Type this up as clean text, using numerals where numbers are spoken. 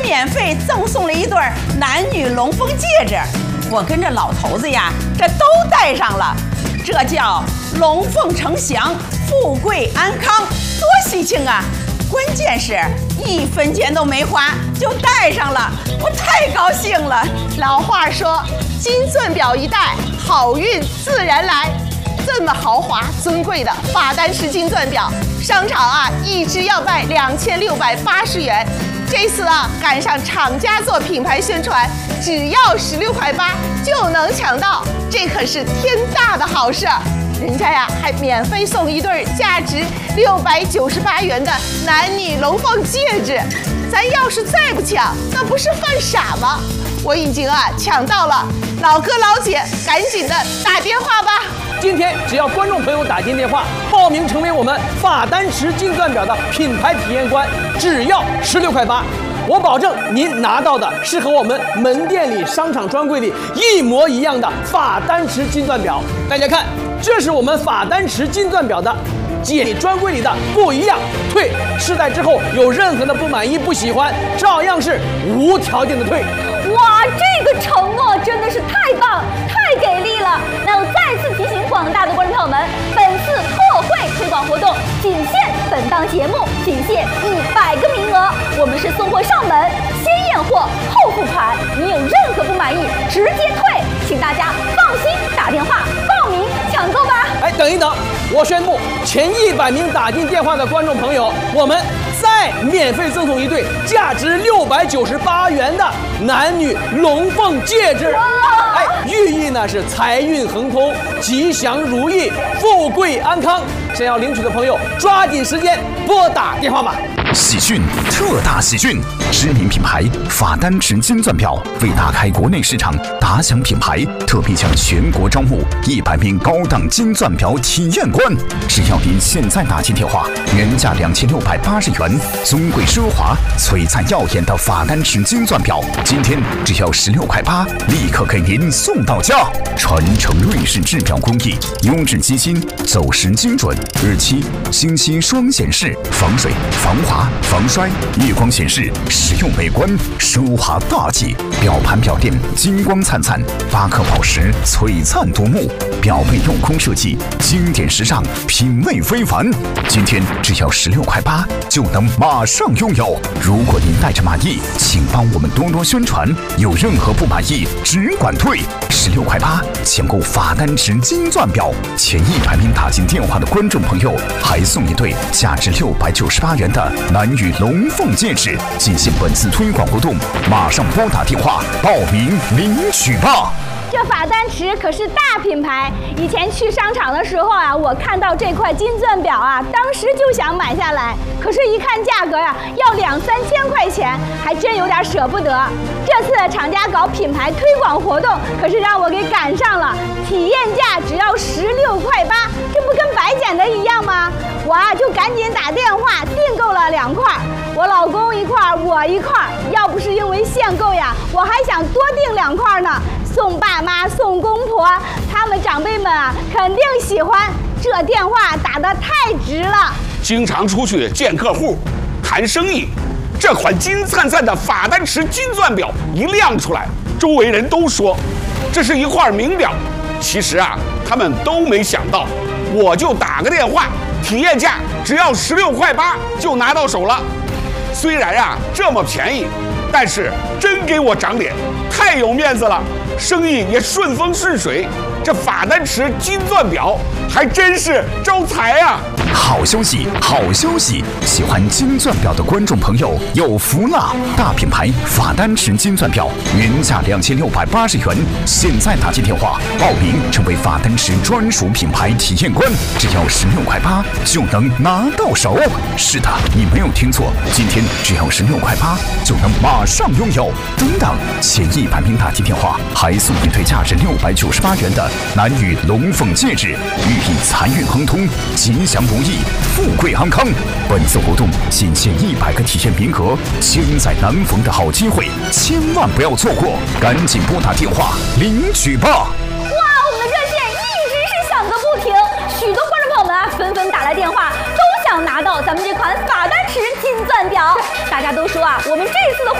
免费赠送了一对男女龙凤戒指，我跟这老头子呀，这都戴上了，这叫龙凤呈祥，富贵安康，多喜庆啊！关键是1分钱都没花就戴上了，我太高兴了。 老话说，金钻表一戴，好运自然来。这么豪华尊贵的法丹石金钻表，商场啊一只要卖2680元。这次啊赶上厂家做品牌宣传，只要16块8就能抢到，这可是天大的好事。人家呀还免费送一对价值698元的男女龙凤戒指，咱要是再不抢，那不是犯傻吗？我已经啊抢到了，老哥老姐赶紧的打电话吧。 今天只要观众朋友打进电话报名成为我们法丹石金钻表的品牌体验官，只要16块8，我保证您拿到的是和我们门店里商场专柜里一模一样的法丹石金钻表。大家看，这是我们法丹石金钻表的解你专柜里的不一样，退试戴之后有任何的不满意不喜欢，照样是无条件的退。 哇，这个承诺真的是太棒太给力了！那我再次提醒广大的观众朋友们，本次特惠推广活动仅限本档节目，仅限100个名额，我们是送货上门，先验货后付款，你有任何不满意直接退，请大家放心打电话报名抢购吧。 哎，等一等，我宣布前100名打进电话的观众朋友，我们再免费赠送一对价值698元的男女龙凤戒指。哎，寓意呢是财运亨通、吉祥如意、富贵安康。想要领取的朋友，抓紧时间拨打电话吧。 喜讯，特大喜讯！知名品牌法丹石金钻表为打开国内市场，打响品牌，特别向全国招募100名高档金钻表体验官。只要您现在打进电话，原价2680元，尊贵奢华、璀璨耀眼的法丹石金钻表，今天只要16块8，立刻给您送到家。传承瑞士制表工艺，优质机芯，走时精准，日期、星期双显示，防水、防滑、防摔，夜光显示，实用美观，奢华大气。表盘表垫金光灿灿，8克宝石璀璨夺目，表背镂空设计，经典时尚，品味非凡。今天只要16块8就能马上拥有。如果您带着满意，请帮我们多多宣传，有任何不满意只管退。16块8抢购法丹石金钻表，前100名打进电话的观众朋友还送一对价值698元的男女龙凤戒指。进行本次推广活动，马上拨打电话报名领取吧。 这法丹石可是大品牌，以前去商场的时候啊，我看到这块金钻表啊，当时就想买下来，可是一看价格呀，要2、3千块钱，还真有点舍不得。这次厂家搞品牌推广活动，可是让我给赶上了，体验价只要16块8，这不跟白捡的一样吗？我啊就赶紧打电话订购了2块，我老公1块，我1块。要不是因为限购呀，我还想多订2块呢。送爸妈、送公婆，他们长辈们啊肯定喜欢。这电话打得太值了。 经常出去见客户、谈生意，这款金灿灿的法丹石金钻表一亮出来，周围人都说这是一块名表。其实啊，他们都没想到，我就打个电话，体验价只要16块8就拿到手了。虽然啊这么便宜，但是真给我长脸，太有面子了。生意也顺风顺水，这法丹石金钻表还真是招财啊！ 好消息，好消息！喜欢金钻表的观众朋友有福了！大品牌法丹石金钻表原价2680元，现在打进电话报名成为法丹石专属品牌体验官，只要16块8就能拿到手。是的，你没有听错，今天只要16块8就能马上拥有。等等，前100名打进电话还送一对价值698元的男女龙凤戒指，寓意财运亨通、吉祥如意、富贵安康。本次活动仅限100个体验名额，千载难逢的好机会，千万不要错过，赶紧拨打电话领取吧！ 哇，我们的热线一直是响个不停，许多观众朋友们啊纷纷打来电话，都想拿到咱们这款法丹石金钻表。大家都说啊，我们这次的